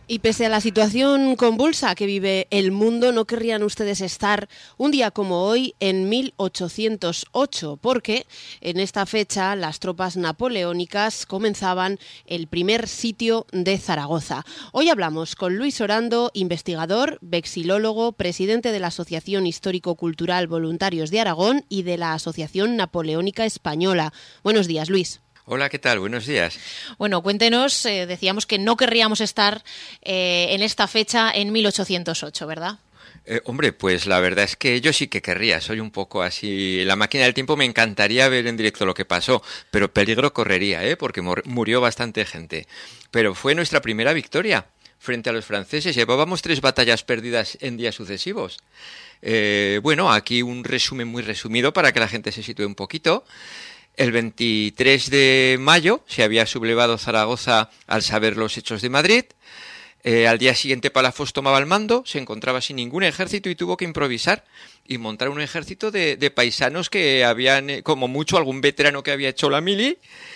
Y pese a la situación convulsa que vive el mundo, no querrían ustedes estar un día como hoy en 1808, porque en esta fecha las tropas napoleónicas comenzaban el primer sitio de Zaragoza. Hoy hablamos con Luis Orando, investigador, vexilólogo, presidente de la Asociación Histórico-Cultural Voluntarios de Aragón y de la Asociación Napoleónica Española. Buenos días, Luis. Hola, ¿qué tal? Buenos días. Bueno, cuéntenos, decíamos que no querríamos estar en esta fecha en 1808, ¿verdad? Hombre, pues la verdad es que yo sí que querría, soy un poco así, la máquina del tiempo, me encantaría ver en directo lo que pasó, pero peligro correría, porque murió bastante gente. Pero fue nuestra primera victoria frente a los franceses, llevábamos 3 batallas perdidas en días sucesivos. Bueno, aquí un resumen muy resumido para que la gente se sitúe un poquito. El 23 de mayo se había sublevado Zaragoza al saber los hechos de Madrid. Al día siguiente Palafox tomaba el mando, se encontraba sin ningún ejército y tuvo que improvisar y montar un ejército de paisanos que habían, como mucho, algún veterano que había hecho la mili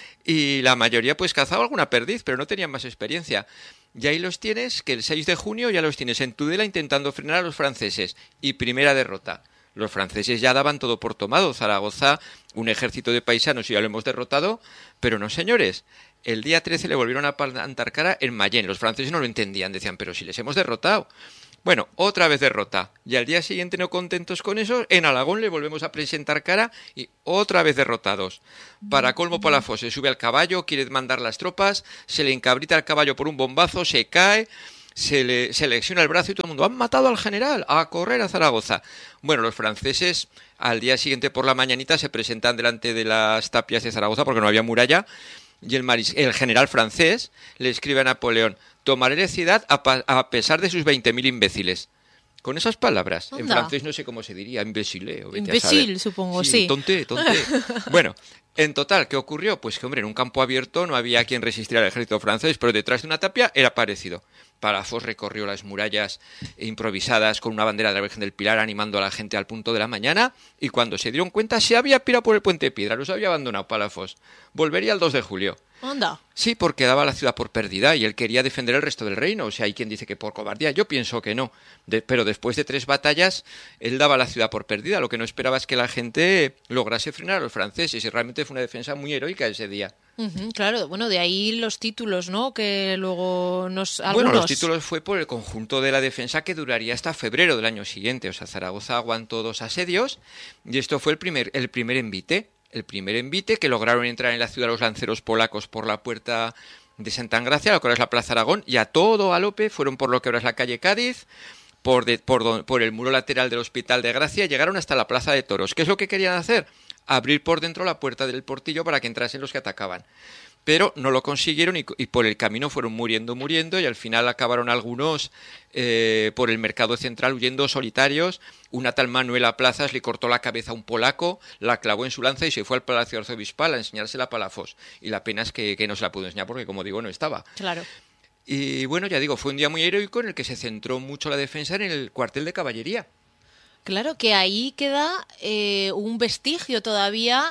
y la mayoría pues cazaba alguna perdiz, pero no tenían más experiencia. Y ahí los tienes, que el 6 de junio ya los tienes en Tudela intentando frenar a los franceses y primera derrota. Los franceses ya daban todo por tomado. Zaragoza, un ejército de paisanos y ya lo hemos derrotado, pero no, señores. El día 13 le volvieron a plantar cara en Mayenne. Los franceses no lo entendían, decían, pero si les hemos derrotado. Bueno, otra vez derrota. Y al día siguiente, no contentos con eso, en Alagón le volvemos a presentar cara y otra vez derrotados. Para colmo, Palafox se sube al caballo, quiere mandar las tropas, se le encabrita el caballo por un bombazo, se cae, se lesiona el brazo y todo el mundo, ¡han matado al general! ¡A correr a Zaragoza! Bueno, los franceses al día siguiente por la mañanita se presentan delante de las tapias de Zaragoza porque no había muralla y el general francés le escribe a Napoleón, tomaré la ciudad a pesar de sus 20.000 imbéciles. Con esas palabras, en francés no sé cómo se diría, imbécile. Imbécil, supongo, sí. Tonté. Bueno, en total, ¿qué ocurrió? Pues que, hombre, en un campo abierto no había quien resistiera al ejército francés, pero detrás de una tapia era parecido. Palafox recorrió las murallas improvisadas con una bandera de la Virgen del Pilar animando a la gente al punto de la mañana y cuando se dieron cuenta se había pirado por el Puente de Piedra, los había abandonado Palafox. Volvería el 2 de julio. Anda. Sí, porque daba la ciudad por perdida y él quería defender el resto del reino. O sea, hay quien dice que por cobardía. Yo pienso que no. Pero después de 3 batallas, él daba la ciudad por perdida. Lo que no esperaba es que la gente lograse frenar a los franceses. Y realmente fue una defensa muy heroica ese día. Claro, bueno, de ahí los títulos, ¿no? Que luego Bueno, los títulos fue por el conjunto de la defensa que duraría hasta febrero del año siguiente. O sea, Zaragoza aguantó 2 asedios y esto fue el primer envite. El primer envite que lograron entrar en la ciudad los lanceros polacos por la puerta de Santa Engracia, lo que ahora es la Plaza Aragón, y a todo galope fueron por lo que ahora es la calle Cádiz, por el muro lateral del Hospital de Gracia, llegaron hasta la Plaza de Toros. ¿Qué es lo que querían hacer? Abrir por dentro la puerta del portillo para que entrasen los que atacaban. Pero no lo consiguieron y por el camino fueron muriendo y al final acabaron algunos por el mercado central huyendo solitarios. Una tal Manuela Plazas le cortó la cabeza a un polaco, la clavó en su lanza y se fue al Palacio Arzobispal a enseñársela a Palafox. Y la pena es que no se la pudo enseñar porque, como digo, no estaba. Claro. Y bueno, ya digo, fue un día muy heroico en el que se centró mucho la defensa en el cuartel de caballería. Claro, que ahí queda un vestigio todavía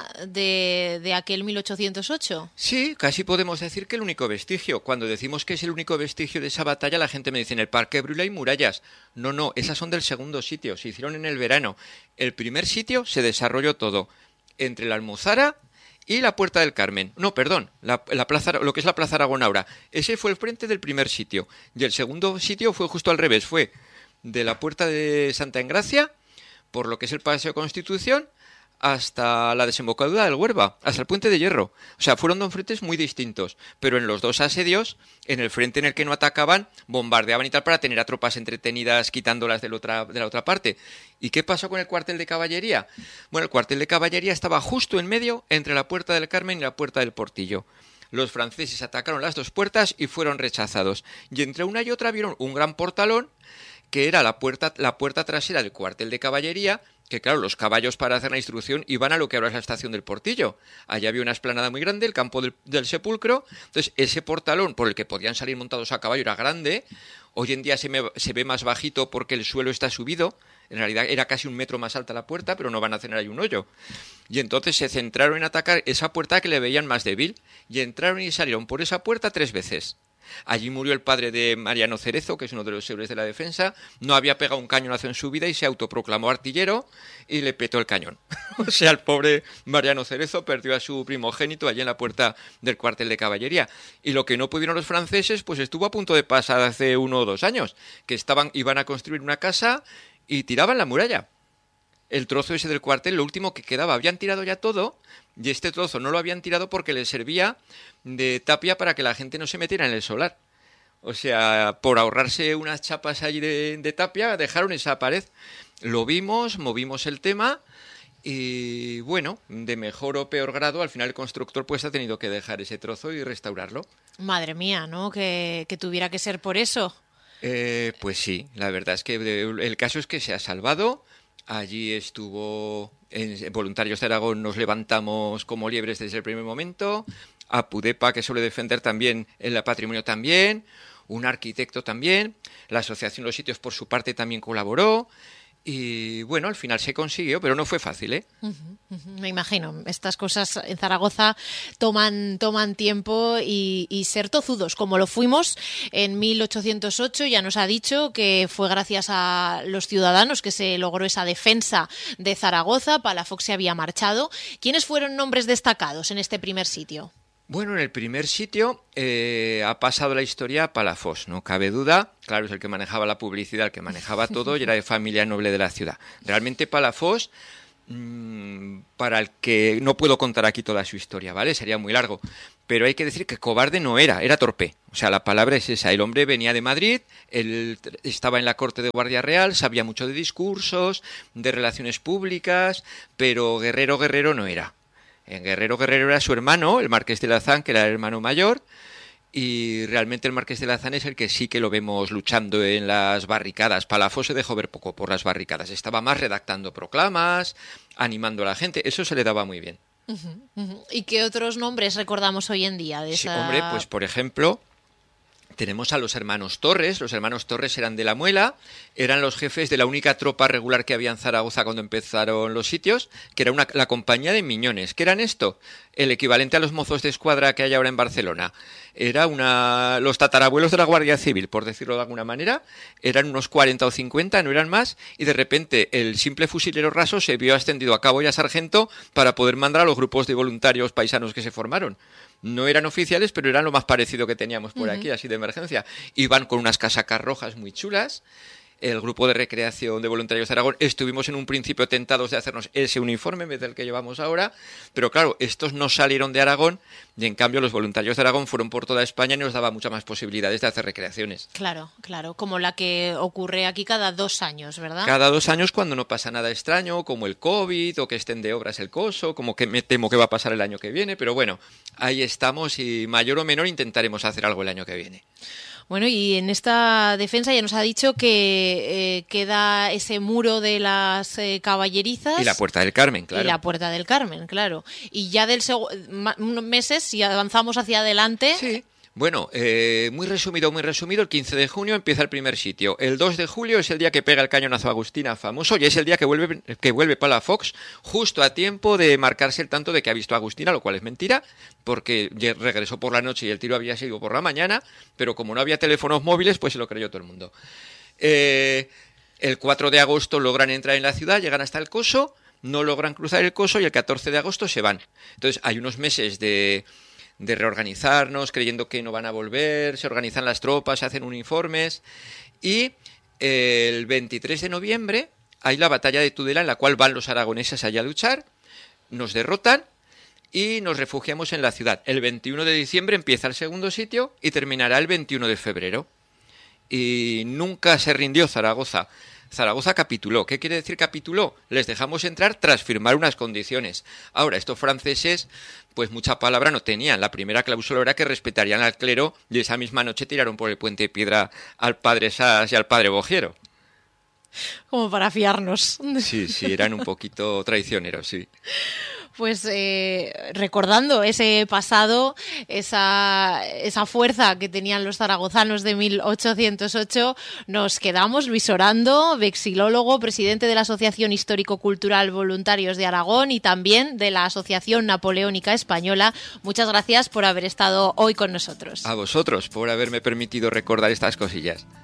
de aquel 1808. Sí, casi podemos decir que el único vestigio. Cuando decimos que es el único vestigio de esa batalla, la gente me dice, en el Parque Brûlé hay murallas. No, esas son del segundo sitio, se hicieron en el verano. El primer sitio se desarrolló todo entre la Almuzara y la Puerta del Carmen. No, perdón, la plaza, lo que es la Plaza Aragón ahora. Ese fue el frente del primer sitio. Y el segundo sitio fue justo al revés, fue de la Puerta de Santa Engracia, por lo que es el Paseo de Constitución, hasta la desembocadura del Huerva, hasta el Puente de Hierro. O sea, fueron 2 frentes muy distintos, pero en los 2 asedios, en el frente en el que no atacaban, bombardeaban y tal para tener a tropas entretenidas quitándolas de la otra parte. ¿Y qué pasó con el cuartel de caballería? Bueno, el cuartel de caballería estaba justo en medio entre la Puerta del Carmen y la Puerta del Portillo. Los franceses atacaron las 2 puertas y fueron rechazados. Y entre una y otra vieron un gran portalón que era la puerta trasera del cuartel de caballería, que claro, los caballos para hacer la instrucción iban a lo que ahora es la estación del Portillo. Allá había una explanada muy grande, el campo del Sepulcro, entonces ese portalón por el que podían salir montados a caballo era grande, hoy en día se ve más bajito porque el suelo está subido, en realidad era casi 1 metro más alta la puerta, pero no van a hacer ahí un hoyo. Y entonces se centraron en atacar esa puerta que le veían más débil, y entraron y salieron por esa puerta 3 veces. Allí murió el padre de Mariano Cerezo, que es uno de los héroes de la defensa. No había pegado un cañonazo en su vida y se autoproclamó artillero y le petó el cañón. O sea, el pobre Mariano Cerezo perdió a su primogénito allí en la puerta del cuartel de caballería. Y lo que no pudieron los franceses, pues estuvo a punto de pasar hace 1 o 2 años, que iban a construir una casa y tiraban la muralla. El trozo ese del cuartel, lo último que quedaba, habían tirado ya todo y este trozo no lo habían tirado porque les servía de tapia para que la gente no se metiera en el solar. O sea, por ahorrarse unas chapas allí de tapia, dejaron esa pared. Lo vimos, movimos el tema y bueno, de mejor o peor grado, al final el constructor pues ha tenido que dejar ese trozo y restaurarlo. Madre mía, ¿no? Que tuviera que ser por eso. Pues sí, la verdad es que el caso es que se ha salvado. Allí estuvo en Voluntarios de Aragón, nos levantamos como liebres desde el primer momento. APUDEPA, que suele defender también el patrimonio también. Un arquitecto también. La Asociación Los Sitios, por su parte, también colaboró. Y bueno, al final se consiguió, pero no fue fácil, ¿eh? Me imagino, estas cosas en Zaragoza toman tiempo y ser tozudos, como lo fuimos en 1808, ya nos ha dicho que fue gracias a los ciudadanos que se logró esa defensa de Zaragoza. Palafox se había marchado. ¿Quiénes fueron nombres destacados en este primer sitio? Bueno, en el primer sitio ha pasado la historia a Palafox, no cabe duda. Claro, es el que manejaba la publicidad, el que manejaba todo y era de familia noble de la ciudad. Realmente Palafox, para el que no puedo contar aquí toda su historia, ¿vale? Sería muy largo. Pero hay que decir que cobarde no era torpe. O sea, la palabra es esa. El hombre venía de Madrid, él estaba en la corte de Guardia Real, sabía mucho de discursos, de relaciones públicas, pero guerrero no era. En Guerrero era su hermano, el Marqués de Lazán, que era el hermano mayor, y realmente el Marqués de Lazán es el que sí que lo vemos luchando en las barricadas. Palafox se dejó ver poco por las barricadas, estaba más redactando proclamas, animando a la gente, eso se le daba muy bien. ¿Y qué otros nombres recordamos hoy en día de esa...? Sí, hombre, pues por ejemplo... Tenemos a los hermanos Torres. Los hermanos Torres eran de la Muela, eran los jefes de la única tropa regular que había en Zaragoza cuando empezaron los sitios, que era la compañía de Miñones. ¿Qué eran esto? El equivalente a los mozos de escuadra que hay ahora en Barcelona. Era los tatarabuelos de la Guardia Civil, por decirlo de alguna manera. Eran unos 40 o 50, no eran más, y de repente el simple fusilero raso se vio ascendido a cabo y a sargento para poder mandar a los grupos de voluntarios paisanos que se formaron. No eran oficiales, pero eran lo más parecido que teníamos por aquí, así de emergencia. Iban con unas casacas rojas muy chulas. El grupo de recreación de Voluntarios de Aragón estuvimos en un principio tentados de hacernos ese uniforme en vez del que llevamos ahora, pero claro, estos no salieron de Aragón y en cambio los Voluntarios de Aragón fueron por toda España y nos daba muchas más posibilidades de hacer recreaciones. Claro, como la que ocurre aquí cada 2 años, ¿verdad? Cada 2 años cuando no pasa nada extraño, como el COVID o que estén de obras el coso, como que me temo que va a pasar el año que viene, pero bueno, ahí estamos y mayor o menor intentaremos hacer algo el año que viene. Bueno, y en esta defensa ya nos ha dicho que queda ese muro de las caballerizas. Y la Puerta del Carmen, claro. Y la Puerta del Carmen, claro. Y ya unos meses, si avanzamos hacia adelante... Sí. Bueno, muy resumido, el 15 de junio empieza el primer sitio. El 2 de julio es el día que pega el cañonazo a Agustina famoso y es el día que vuelve Palafox justo a tiempo de marcarse el tanto de que ha visto a Agustina, lo cual es mentira, porque regresó por la noche y el tiro había sido por la mañana, pero como no había teléfonos móviles, pues se lo creyó todo el mundo. El 4 de agosto logran entrar en la ciudad, llegan hasta el Coso, no logran cruzar el Coso y el 14 de agosto se van. Entonces hay unos meses de reorganizarnos, creyendo que no van a volver, se organizan las tropas, se hacen uniformes y el 23 de noviembre hay la batalla de Tudela en la cual van los aragoneses allá a luchar, nos derrotan y nos refugiamos en la ciudad. El 21 de diciembre empieza el segundo sitio y terminará el 21 de febrero. Y nunca se rindió Zaragoza. Zaragoza capituló. ¿Qué quiere decir capituló? Les dejamos entrar tras firmar unas condiciones. Ahora, estos franceses, pues mucha palabra no tenían. La primera cláusula era que respetarían al clero y esa misma noche tiraron por el puente de piedra al padre Sas y al padre Bogiero. Como para fiarnos. Sí, eran un poquito traicioneros, sí. Pues recordando ese pasado, esa fuerza que tenían los zaragozanos de 1808, nos quedamos. Luis Orando, vexilólogo, presidente de la Asociación Histórico-Cultural Voluntarios de Aragón y también de la Asociación Napoleónica Española. Muchas gracias por haber estado hoy con nosotros. A vosotros por haberme permitido recordar estas cosillas.